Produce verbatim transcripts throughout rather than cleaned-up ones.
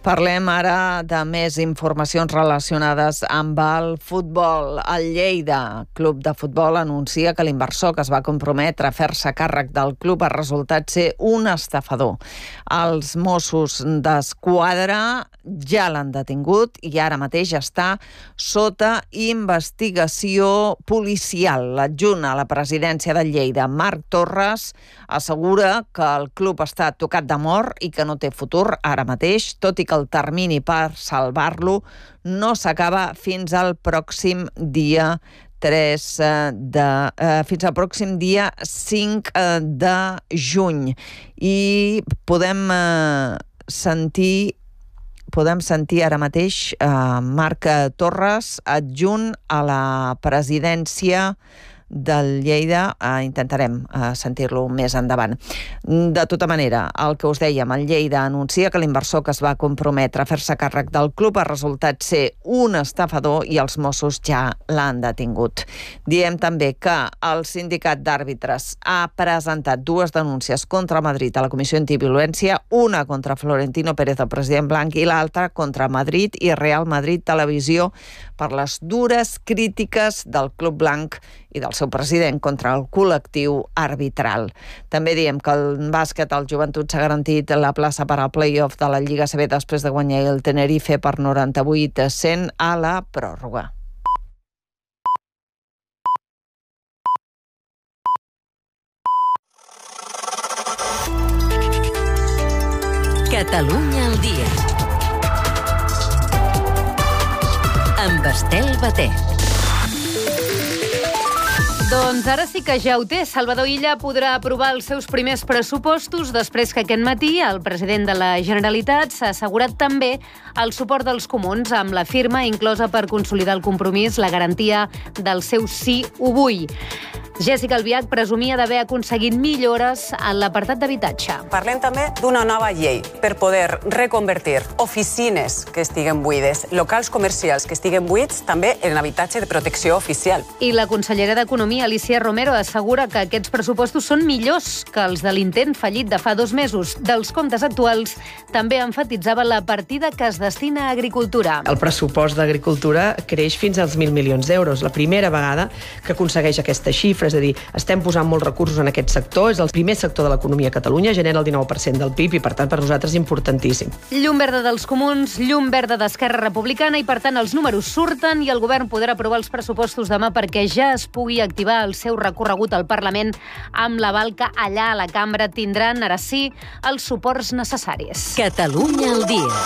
Parlem ara de més informacions relacionades amb el futbol. El Lleida, club de futbol, anuncia que l'inversor que es va comprometre a fer-se càrrec del club ha resultat ser un estafador. Els Mossos d'Esquadra ja l'han detingut i ara mateix està sota investigació policial. L'adjunt a la presidència del Lleida, Marc Torres, assegura que el club està tocat de mort i que no té futur ara mateix, tot i que el termini per salvar-lo no s'acaba fins al pròxim dia tres de, eh, fins al pròxim dia cinc de juny. I podem eh, sentir podem sentir ara mateix eh, Marc Torres, adjunt a la presidència del Lleida. Eh, intentarem eh, sentir-lo més endavant. De tota manera, el que us dèiem, el Lleida anuncia que l'inversor que es va comprometre a fer-se càrrec del club ha resultat ser un estafador i els Mossos ja l'han detingut. Diem també que el sindicat d'àrbitres ha presentat dues denúncies contra Madrid a la Comissió Antiviolència, una contra Florentino Pérez, el president blanc, i l'altra contra Madrid i Real Madrid Televisió per les dures crítiques del club blanc i del seu president contra el col·lectiu arbitral. També diem que el bàsquet, el Joventut, s'ha garantit la plaça per al play-off de la Lliga A C B després de guanyar el Tenerife per noranta-vuit a cent a la pròrroga. Catalunya al dia. Amb Estel Batet. Doncs ara sí que ja ho té. Salvador Illa podrà aprovar els seus primers pressupostos després que aquest matí el president de la Generalitat s'ha assegurat també el suport dels comuns amb la firma inclosa per consolidar el compromís, la garantia del seu sí ho vull. Jessica Albiach presumia d'haver aconseguit millores en l'apartat d'habitatge. Parlem també d'una nova llei per poder reconvertir oficines que estiguen buides, locals comercials que estiguen buits, també en habitatge de protecció oficial. I la consellera d'Economia, Alicia Romero, assegura que aquests pressupostos són millors que els de l'intent fallit de fa dos mesos. Dels comptes actuals també enfatitzava la partida que es destina a agricultura. El pressupost d'agricultura creix fins als mil milions d'euros. La primera vegada que aconsegueix aquesta xifra. És a dir, estem posant molts recursos en aquest sector, és el primer sector de l'economia a Catalunya, genera el dinou per cent del P I B i, per tant, per nosaltres importantíssim. Llum verda dels comuns, llum verda d'Esquerra Republicana i, per tant, els números surten i el govern podrà aprovar els pressupostos demà perquè ja es pugui activar el seu recorregut al Parlament amb l'aval que allà a la cambra tindran, ara sí, els suports necessaris. Catalunya al dia.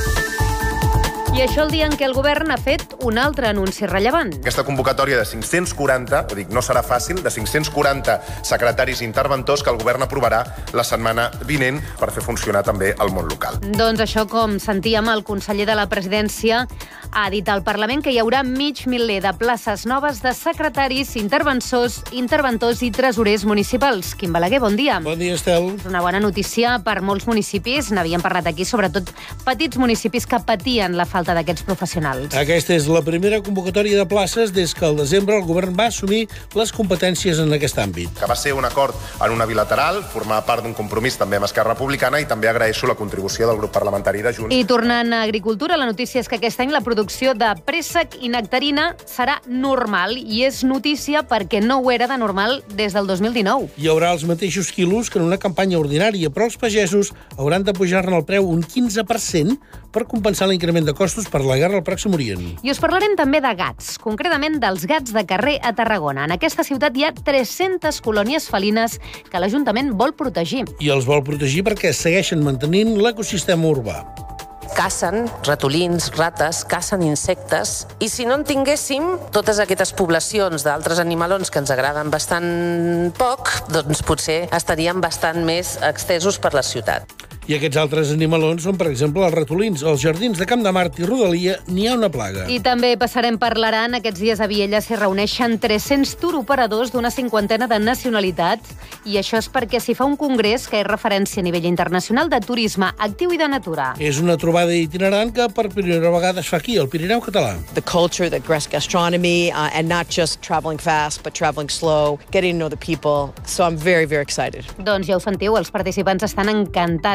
I això el dia en què el govern ha fet un altre anunci rellevant. Aquesta convocatòria de cinc-cents quaranta, ho dic, no serà fàcil, de cinc-cents quaranta secretaris interventors que el govern aprovarà la setmana vinent per fer funcionar també el món local. Doncs això, com sentíem, el conseller de la presidència ha dit al Parlament que hi haurà mig miler de places noves de secretaris, interventors, interventors i tresorers municipals. Quim Balaguer, bon dia. Bon dia, Estel. És una bona notícia per molts municipis. N'havíem parlat aquí, sobretot petits municipis que patien la falta d'aquests professionals. Aquesta és la primera convocatòria de places des que al desembre el govern va assumir les competències en aquest àmbit. Que va ser un acord en una bilateral, formar part d'un compromís també amb Esquerra Republicana i també agraeixo la contribució del grup parlamentari de Junts. I tornant a agricultura, la notícia és que aquest any la producció de préssec i nectarina serà normal i és notícia perquè no ho era de normal des del dos mil dinou. Hi haurà els mateixos quilos que en una campanya ordinària, però els pagesos hauran de pujar-ne el preu un quinze per cent per compensar l'increment de costos per la guerra al Pròxim Orient. I us parlarem també de gats, concretament dels gats de carrer a Tarragona. En aquesta ciutat hi ha tres-centes colònies felines que l'Ajuntament vol protegir. I els vol protegir perquè segueixen mantenint l'ecosistema urbà. Cacen ratolins, rates, cacen insectes, i si no en tinguéssim totes aquestes poblacions d'altres animalons que ens agraden bastant poc, doncs potser estaríem bastant més extesos per la ciutat. I aquests altres animalons són, per exemple, els ratolins. Als jardins de Camp de Mart i Rodalia n'hi ha una plaga. I també passarem per l'Aran. Aquests dies a Viella s'hi reuneixen tres-cents turoperadors d'una cinquantena de nacionalitats. I això és perquè s'hi fa un congrés que és referència a nivell internacional de turisme actiu i de natura. És una trobada itinerant que per primera vegada es fa aquí, al Pirineu català. The culture, the gastronomy, uh, and not just traveling fast, but traveling slow, getting to know the people. So I'm very, very excited. Doncs ja ho sentiu, els participants estan encantats